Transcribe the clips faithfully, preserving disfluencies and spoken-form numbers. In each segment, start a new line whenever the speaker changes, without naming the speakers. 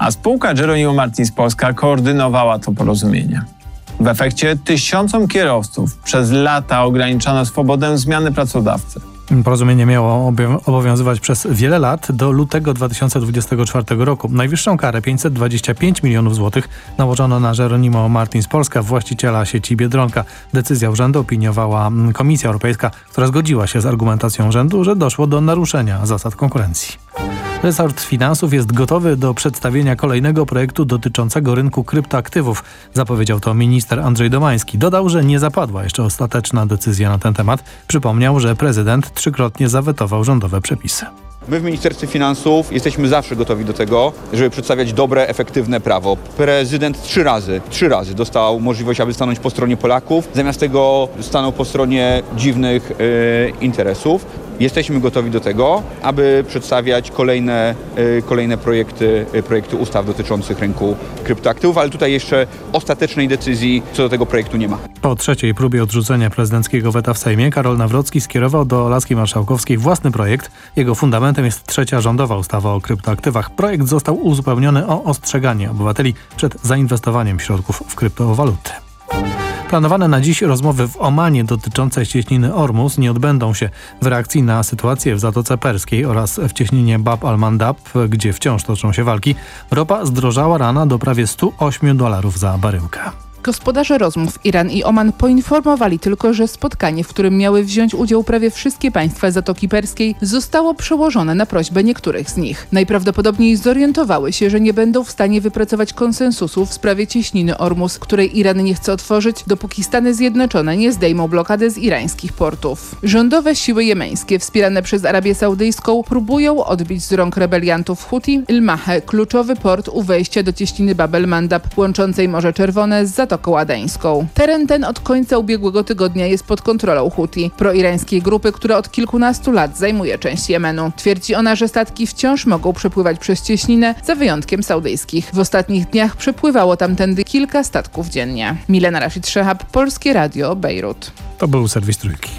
a spółka Jeronimo Martins Polska koordynowała to porozumienie. W efekcie tysiącom kierowców przez lata ograniczano swobodę zmiany pracodawcy.
Porozumienie miało obowiązywać przez wiele lat do lutego dwa tysiące dwudziestego czwartego roku. Najwyższą karę pięćset dwadzieścia pięć milionów złotych nałożono na Jeronimo Martins Polska, właściciela sieci Biedronka. Decyzja urzędu opiniowała Komisja Europejska, która zgodziła się z argumentacją urzędu, że doszło do naruszenia zasad konkurencji. Resort Finansów jest gotowy do przedstawienia kolejnego projektu dotyczącego rynku kryptoaktywów, zapowiedział to minister Andrzej Domański. Dodał, że nie zapadła jeszcze ostateczna decyzja na ten temat. Przypomniał, że prezydent trzykrotnie zawetował rządowe przepisy.
My w Ministerstwie Finansów jesteśmy zawsze gotowi do tego, żeby przedstawiać dobre, efektywne prawo. Prezydent trzy razy, trzy razy dostał możliwość, aby stanąć po stronie Polaków. Zamiast tego stanął po stronie dziwnych yy, interesów. Jesteśmy gotowi do tego, aby przedstawiać kolejne, yy, kolejne projekty, yy, projekty ustaw dotyczących rynku kryptoaktywów, ale tutaj jeszcze ostatecznej decyzji co do tego projektu nie ma.
Po trzeciej próbie odrzucenia prezydenckiego weta w Sejmie Karol Nawrocki skierował do Laski Marszałkowskiej własny projekt. Jego fundamentem jest trzecia rządowa ustawa o kryptoaktywach. Projekt został uzupełniony o ostrzeganie obywateli przed zainwestowaniem środków w kryptowaluty. Planowane na dziś rozmowy w Omanie dotyczące cieśniny Ormus nie odbędą się w reakcji na sytuację w Zatoce Perskiej oraz w cieśninie Bab al-Mandab, gdzie wciąż toczą się walki. Ropa zdrożała rana do prawie stu ośmiu dolarów za baryłkę.
Gospodarze rozmów Iran i Oman poinformowali tylko, że spotkanie, w którym miały wziąć udział prawie wszystkie państwa Zatoki Perskiej, zostało przełożone na prośbę niektórych z nich. Najprawdopodobniej zorientowały się, że nie będą w stanie wypracować konsensusu w sprawie cieśniny Ormus, której Iran nie chce otworzyć, dopóki Stany Zjednoczone nie zdejmą blokady z irańskich portów. Rządowe siły jemeńskie wspierane przez Arabię Saudyjską próbują odbić z rąk rebeliantów Huti Il-Mahe, kluczowy port u wejścia do cieśniny Bab el-Mandab, łączącej Morze Czerwone z Zatoką Zatoką Adeńską. Teren ten od końca ubiegłego tygodnia jest pod kontrolą Huti, proirańskiej grupy, która od kilkunastu lat zajmuje część Jemenu. Twierdzi ona, że statki wciąż mogą przepływać przez cieśninę, za wyjątkiem saudyjskich. W ostatnich dniach przepływało tamtędy kilka statków dziennie. Milena Rashid Szehab, Polskie Radio, Bejrut.
To był serwis Trójki.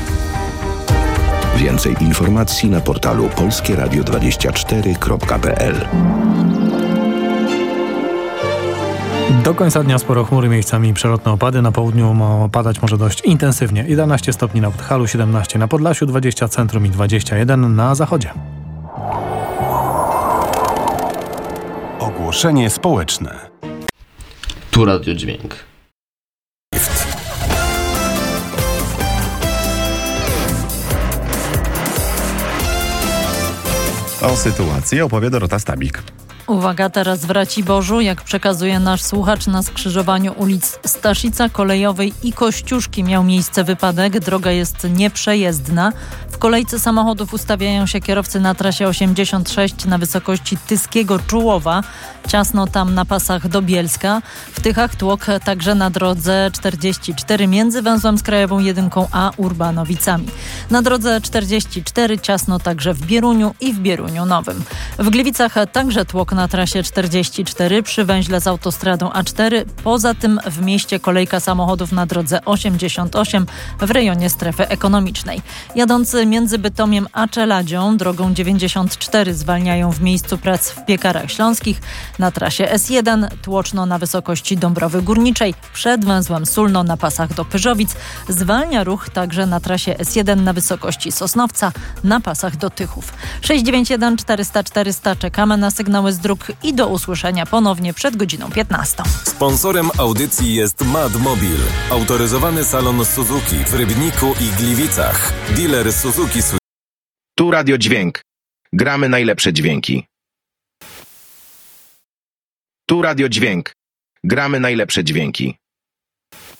Więcej informacji na portalu polskie radio dwadzieścia cztery kropka p l.
Do końca dnia sporo chmury, miejscami przelotne opady. Na południu ma padać może dość intensywnie. jedenaście stopni na Podhalu, siedemnaście na Podlasiu, dwadzieścia centrum i dwadzieścia jeden na zachodzie.
Ogłoszenie społeczne.
Tu Radio Dźwięk.
O sytuacji opowie Dorota Stabik.
Uwaga, teraz w Raciborzu, jak przekazuje nasz słuchacz, na skrzyżowaniu ulic Staszica Kolejowej i Kościuszki miał miejsce wypadek. Droga jest nieprzejezdna. W kolejce samochodów ustawiają się kierowcy na trasie osiemdziesiąt sześć na wysokości Tyskiego Czułowa. Ciasno tam na pasach do Bielska. W Tychach tłok także na drodze czterdzieści cztery między węzłem z Krajową jedynką a Urbanowicami. Na drodze czterdzieści cztery ciasno także w Bieruniu i w Bieruniu Nowym. W Gliwicach także tłok na trasie czterdzieści cztery przy węźle z autostradą A cztery. Poza tym w mieście kolejka samochodów na drodze osiemdziesiąt osiem w rejonie strefy ekonomicznej. Jadący między Bytomiem a Czeladzią drogą dziewięćdziesiąt cztery zwalniają w miejscu prac w Piekarach Śląskich. Na trasie S jeden tłoczno na wysokości Dąbrowy Górniczej przed węzłem Sulno na pasach do Pyżowic. Zwalnia ruch także na trasie S jeden na wysokości Sosnowca na pasach do Tychów. sześć dziewięć jeden czterysta czterysta czekamy na sygnały z dróg i do usłyszenia ponownie przed godziną piętnastą.
Sponsorem audycji jest Madmobil, autoryzowany salon Suzuki w Rybniku i Gliwicach. Dealer Suzuki.
Tu Radio Dźwięk. Gramy najlepsze dźwięki. Tu Radio Dźwięk. Gramy najlepsze dźwięki.